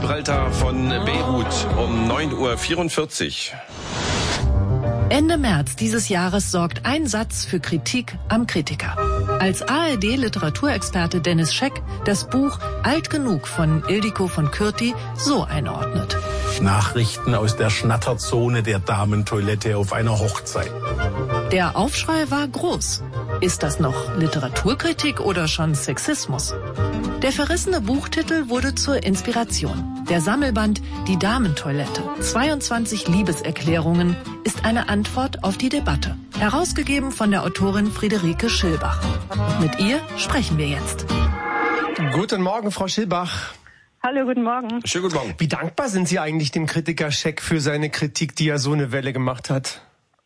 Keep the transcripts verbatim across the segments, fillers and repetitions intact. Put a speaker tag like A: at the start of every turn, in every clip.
A: Gibraltar von Beirut um neun Uhr vierundvierzig.
B: Ende März dieses Jahres sorgt ein Satz für Kritik am Kritiker. Als A R D-Literaturexperte Dennis Scheck das Buch Alt genug von Ildiko von Kürti so einordnet.
C: Nachrichten aus der Schnatterzone der Damentoilette auf einer Hochzeit.
B: Der Aufschrei war groß. Ist das noch Literaturkritik oder schon Sexismus? Der verrissene Buchtitel wurde zur Inspiration. Der Sammelband Die Damentoilette, zweiundzwanzig Liebeserklärungen, ist eine Antwort auf die Debatte. Herausgegeben von der Autorin Friederike Schilbach. Und mit ihr sprechen wir jetzt.
D: Guten Morgen, Frau Schilbach.
E: Hallo, guten Morgen.
A: Schönen guten Morgen.
D: Wie dankbar sind Sie eigentlich dem Kritiker Scheck für seine Kritik, die ja so eine Welle gemacht hat?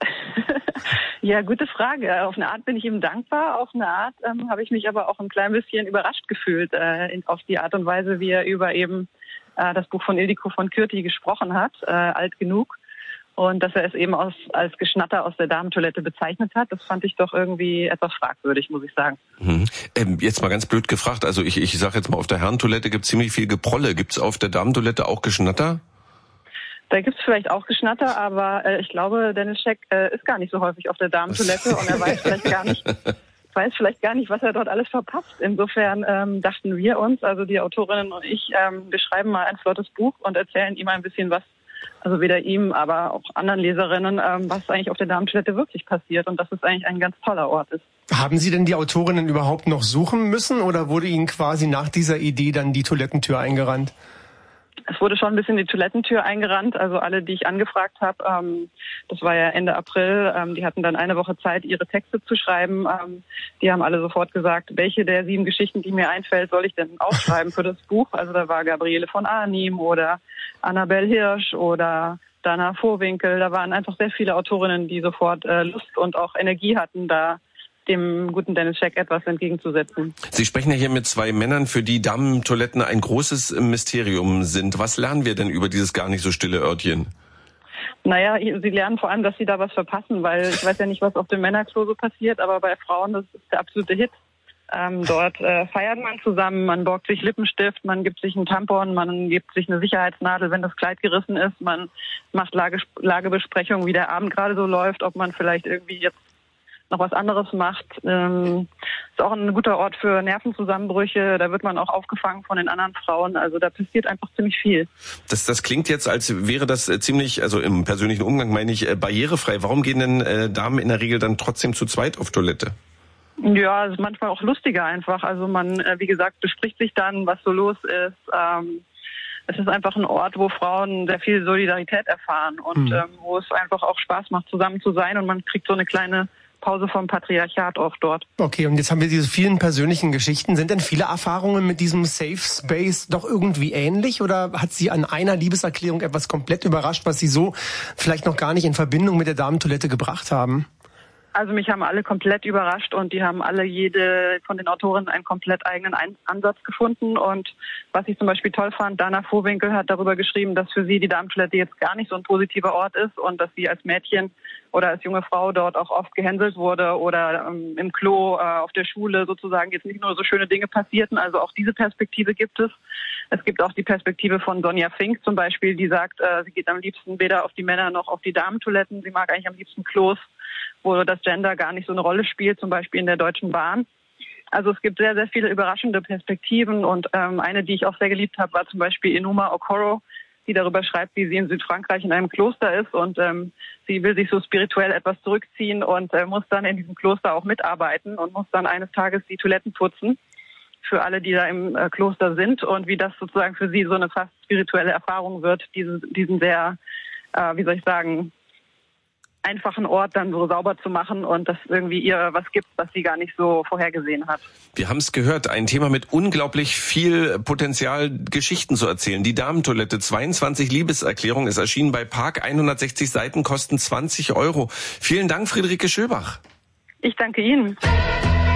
E: Ja, gute Frage. Auf eine Art bin ich ihm dankbar, auf eine Art ähm, habe ich mich aber auch ein klein bisschen überrascht gefühlt, äh, in, auf die Art und Weise, wie er über eben äh, das Buch von Ildiko von Kürti gesprochen hat, äh, alt genug. Und dass er es eben aus, als Geschnatter aus der Damentoilette bezeichnet hat, das fand ich doch irgendwie etwas fragwürdig, muss ich sagen.
A: Mhm. Ähm, jetzt mal ganz blöd gefragt, also ich, ich sage jetzt mal, auf der Herrentoilette gibt es ziemlich viel Geprolle. Gibt es auf der Damentoilette auch Geschnatter?
E: Da gibt es vielleicht auch Geschnatter, aber äh, ich glaube, Dennis Scheck äh, ist gar nicht so häufig auf der Damentoilette und er weiß vielleicht gar nicht, weiß vielleicht gar nicht, was er dort alles verpasst. Insofern ähm, dachten wir uns, also die Autorinnen und ich, ähm, wir schreiben mal ein flottes Buch und erzählen ihm ein bisschen was, also weder ihm, aber auch anderen Leserinnen, ähm, was eigentlich auf der Damentoilette wirklich passiert und dass es eigentlich ein ganz toller Ort ist.
D: Haben Sie denn die Autorinnen überhaupt noch suchen müssen oder wurde Ihnen quasi nach dieser Idee dann die Toilettentür eingerannt?
E: Es wurde schon ein bisschen die Toilettentür eingerannt. Also alle, die ich angefragt habe, ähm, das war ja Ende April, ähm, die hatten dann eine Woche Zeit, ihre Texte zu schreiben. Ähm, die haben alle sofort gesagt, welche der sieben Geschichten, die mir einfällt, soll ich denn aufschreiben für das Buch? Also da war Gabriele von Arnim oder Annabel Hirsch oder Dana Vohwinkel. Da waren einfach sehr viele Autorinnen, die sofort äh, Lust und auch Energie hatten, da dem guten Dennis Scheck etwas entgegenzusetzen.
A: Sie sprechen ja hier mit zwei Männern, für die Damentoiletten ein großes Mysterium sind. Was lernen wir denn über dieses gar nicht so stille Örtchen?
E: Naja, sie lernen vor allem, dass sie da was verpassen, weil ich weiß ja nicht, was auf dem Männerklo so passiert, aber bei Frauen, das ist der absolute Hit. Ähm, dort äh, feiert man zusammen, man borgt sich Lippenstift, man gibt sich einen Tampon, man gibt sich eine Sicherheitsnadel, wenn das Kleid gerissen ist, man macht Lage, Lagebesprechungen, wie der Abend gerade so läuft, ob man vielleicht irgendwie jetzt noch was anderes macht. Ähm, ist auch ein guter Ort für Nervenzusammenbrüche. Da wird man auch aufgefangen von den anderen Frauen. Also da passiert einfach ziemlich viel. Das,
A: das klingt jetzt, als wäre das ziemlich, also im persönlichen Umgang meine ich, barrierefrei. Warum gehen denn äh, Damen in der Regel dann trotzdem zu zweit auf Toilette?
E: Ja, es ist manchmal auch lustiger einfach. Also man, äh, wie gesagt, bespricht sich dann, was so los ist. Ähm, es ist einfach ein Ort, wo Frauen sehr viel Solidarität erfahren und mhm. ähm, wo es einfach auch Spaß macht, zusammen zu sein. Und man kriegt so eine kleine Pause vom Patriarchat auch dort.
D: Okay, und jetzt haben wir diese vielen persönlichen Geschichten. Sind denn viele Erfahrungen mit diesem Safe Space doch irgendwie ähnlich oder hat Sie an einer Liebeserklärung etwas komplett überrascht, was Sie so vielleicht noch gar nicht in Verbindung mit der Damentoilette gebracht haben?
E: Also mich haben alle komplett überrascht und die haben alle, jede von den Autorinnen, einen komplett eigenen Ein- Ansatz gefunden. Und was ich zum Beispiel toll fand, Dana Vohwinkel hat darüber geschrieben, dass für sie die Damentoilette jetzt gar nicht so ein positiver Ort ist und dass sie als Mädchen oder als junge Frau dort auch oft gehänselt wurde oder ähm, im Klo, äh, auf der Schule sozusagen jetzt nicht nur so schöne Dinge passierten. Also auch diese Perspektive gibt es. Es gibt auch die Perspektive von Sonja Fink zum Beispiel, die sagt, äh, sie geht am liebsten weder auf die Männer- noch auf die Damentoiletten. Sie mag eigentlich am liebsten Klos, wo das Gender gar nicht so eine Rolle spielt, zum Beispiel in der Deutschen Bahn. Also es gibt sehr, sehr viele überraschende Perspektiven und ähm, eine, die ich auch sehr geliebt habe, war zum Beispiel Enuma Okoro, die darüber schreibt, wie sie in Südfrankreich in einem Kloster ist und ähm, sie will sich so spirituell etwas zurückziehen und äh, muss dann in diesem Kloster auch mitarbeiten und muss dann eines Tages die Toiletten putzen für alle, die da im äh, Kloster sind und wie das sozusagen für sie so eine fast spirituelle Erfahrung wird, diese, diesen sehr, äh, wie soll ich sagen, einfachen Ort dann so sauber zu machen und dass irgendwie ihr was gibt, was sie gar nicht so vorhergesehen hat.
A: Wir haben es gehört, ein Thema mit unglaublich viel Potenzial, Geschichten zu erzählen. Die Damentoilette, zweiundzwanzig Liebeserklärungen, ist erschienen bei Park, hundertsechzig Seiten, kosten zwanzig Euro. Vielen Dank, Friederike Schilbach.
E: Ich danke Ihnen.